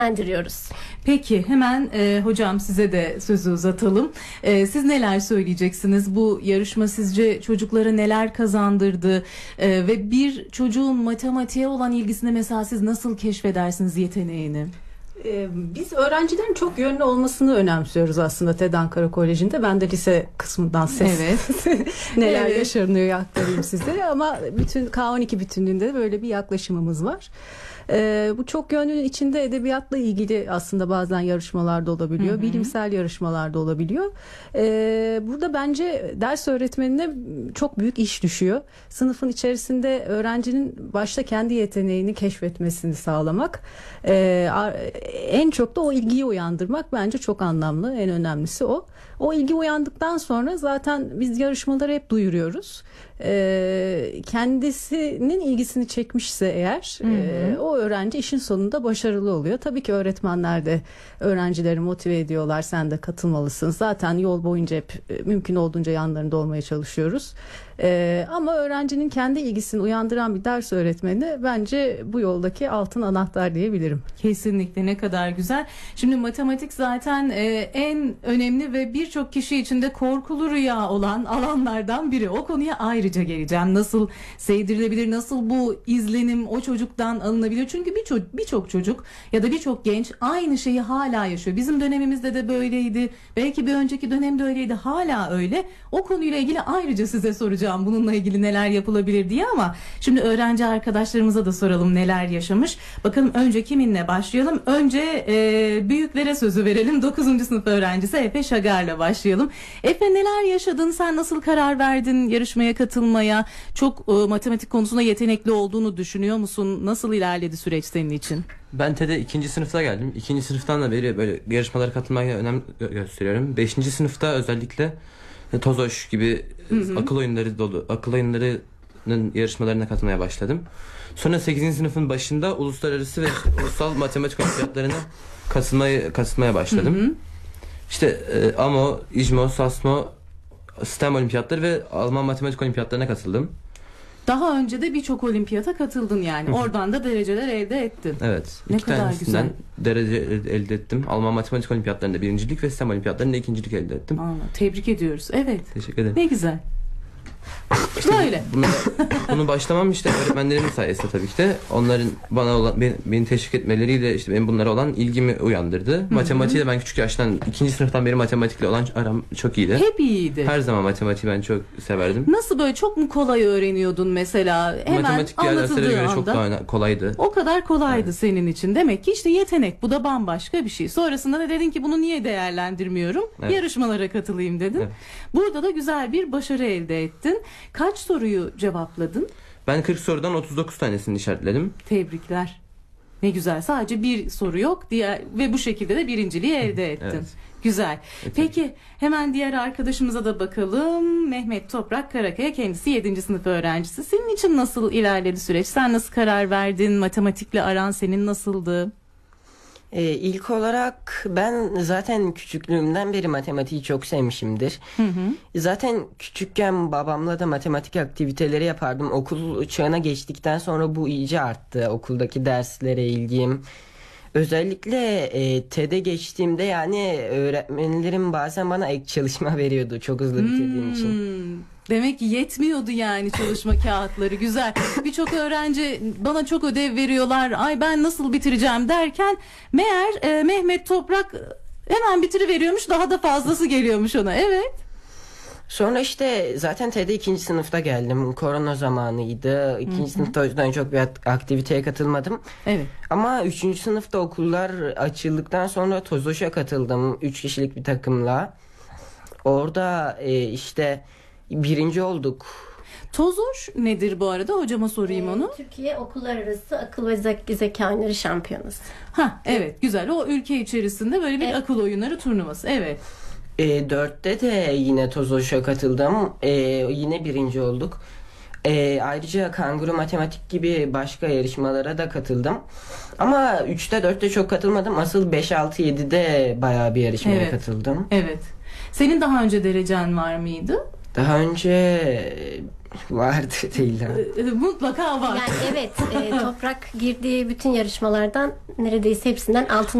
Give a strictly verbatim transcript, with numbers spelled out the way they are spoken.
Endiriyoruz. Peki hemen e, hocam size de sözü uzatalım. E, siz neler söyleyeceksiniz? Bu yarışma sizce çocuklara neler kazandırdı? E, ve bir çocuğun matematiğe olan ilgisini mesela siz nasıl keşfedersiniz yeteneğini? Biz öğrencilerin çok yönlü olmasını önemsiyoruz aslında TED Ankara Koleji'nde. Ben de lise kısmından ses evet. neler evet. yaşanıyor aktarayım size. Ama bütün K on iki bütünlüğünde böyle bir yaklaşımımız var. Ee, bu çok yönlünün içinde edebiyatla ilgili aslında bazen yarışmalarda olabiliyor. Hı hı. Bilimsel yarışmalarda olabiliyor. Ee, burada bence ders öğretmenine çok büyük iş düşüyor. Sınıfın içerisinde öğrencinin başta kendi yeteneğini keşfetmesini sağlamak. Ee, en çok da o ilgiyi uyandırmak bence çok anlamlı. En önemlisi o. O ilgi uyandıktan sonra zaten biz yarışmaları hep duyuruyoruz. Ee, kendisinin ilgisini çekmişse eğer hı hı. E, o öğrenci işin sonunda başarılı oluyor. Tabii ki öğretmenler de öğrencileri motive ediyorlar. Sen de katılmalısın. Zaten yol boyunca hep e, mümkün olduğunca yanlarında olmaya çalışıyoruz. Ee, ama öğrencinin kendi ilgisini uyandıran bir ders öğretmeni bence bu yoldaki altın anahtar diyebilirim. Kesinlikle, ne kadar güzel. Şimdi matematik zaten e, en önemli ve birçok kişi için de korkulu rüya olan alanlardan biri. O konuya ayrıca geleceğim. Nasıl sevdirilebilir, nasıl bu izlenim o çocuktan alınabilir? Çünkü birçok birçok çocuk ya da birçok genç aynı şeyi hala yaşıyor. Bizim dönemimizde de böyleydi. Belki bir önceki dönemde öyleydi. Hala öyle. O konuyla ilgili ayrıca size soracağım. Bununla ilgili neler yapılabilir diye, ama şimdi öğrenci arkadaşlarımıza da soralım neler yaşamış. Bakalım önce kiminle başlayalım? Önce e, büyüklere sözü verelim. dokuzuncu sınıf öğrencisi Efe Şagar'la başlayalım. Efe, neler yaşadın? Sen nasıl karar verdin yarışmaya katılmaya? Çok e, matematik konusunda yetenekli olduğunu düşünüyor musun? Nasıl ilerledi süreç senin için? Ben TED'e ikinci sınıfta geldim. İkinci sınıftan da beri böyle yarışmalara katılmaya önem gösteriyorum. Beşinci sınıfta özellikle Tozoş gibi hı hı. akıl oyunları dolu, akıl oyunlarının yarışmalarına katılmaya başladım. Sonra sekizinci sınıfın başında uluslararası ve ulusal matematik olimpiyatlarına katılmaya, katılmaya başladım. Hı hı. İşte e, A M O, İ J M O, SASMO, STEM olimpiyatları ve Alman matematik olimpiyatlarına katıldım. Daha önce de birçok olimpiyata katıldın yani. Hı hı. Oradan da dereceler elde ettin. Evet. Ne iki kadar tanesinden güzel. derece elde ettim. Alman matematik olimpiyatlarında birincilik ve STEM olimpiyatlarında ikincilik elde ettim. Aa, tebrik ediyoruz. Evet. Teşekkür ederim. Ne güzel. İşte böyle. Bunu, bunu başlamam işte öğretmenlerimin sayesinde tabii ki de. Onların bana olan, beni, beni teşvik etmeleriyle işte benim bunlara olan ilgimi uyandırdı. Matematiğe ben küçük yaştan, ikinci sınıftan beri matematikle olan aram çok iyiydi. Hep iyiydi. Her zaman matematiği ben çok severdim. Nasıl böyle çok mu kolay öğreniyordun mesela? Hemen matematik diğer derslere göre anda, çok daha kolaydı. O kadar kolaydı evet. Senin için. Demek ki işte yetenek. Bu da bambaşka bir şey. Sonrasında da dedin ki bunu niye değerlendirmiyorum? Evet. Yarışmalara katılayım dedin. Evet. Burada da güzel bir başarı elde ettin. Kaç soruyu cevapladın? Ben kırk sorudan otuz dokuz tanesini işaretledim. Tebrikler. Ne güzel. Sadece bir soru yok diğer ve bu şekilde de birinciliği elde ettin. Evet. Güzel. Evet. Peki hemen diğer arkadaşımıza da bakalım. Mehmet Toprak Karakaya, kendisi yedinci sınıf öğrencisi. Senin için nasıl ilerledi süreç? Sen nasıl karar verdin? Matematikle aran senin nasıldı? Ee, ilk olarak ben zaten küçüklüğümden beri matematiği çok sevmişimdir. Hı hı. Zaten küçükken babamla da matematik aktiviteleri yapardım. Okul çağına geçtikten sonra bu iyice arttı. Okuldaki derslere ilgim. Özellikle e, TED'e geçtiğimde yani öğretmenlerim bazen bana ek çalışma veriyordu çok hızlı bitirdiğim hmm. için. Demek ki yetmiyordu yani çalışma kağıtları. Güzel. Birçok öğrenci bana çok ödev veriyorlar. Ay ben nasıl bitireceğim derken meğer e, Mehmet Toprak hemen bitiriveriyormuş. Daha da fazlası geliyormuş ona. Evet. Sonra işte zaten TED'e ikinci sınıfta geldim. Korona zamanıydı. İkinci Hı-hı. sınıfta o yüzden çok bir aktiviteye katılmadım. Evet. Ama üçüncü sınıfta okullar açıldıktan sonra Tozoş'a katıldım. Üç kişilik bir takımla. Orada e, işte birinci olduk. Tozoş nedir bu arada? Hocama sorayım ee, onu. Türkiye Okullar Arası Akıl ve Zek- Zeka Oyunları Şampiyonası. Ha evet, güzel. O ülke içerisinde böyle bir evet. akıl oyunları turnuvası. Evet. E, dörtte de yine Tozoş'a katıldım. E, yine birinci olduk. E, ayrıca kanguru matematik gibi başka yarışmalara da katıldım. Ama üçte dörtte çok katılmadım. Asıl beş altı yedide bayağı bir yarışmaya evet. katıldım. Evet. Senin daha önce derecen var mıydı? Daha önce Vardı değil. E, Mutlaka var. Yani evet, e, Toprak girdiği bütün yarışmalardan neredeyse hepsinden altın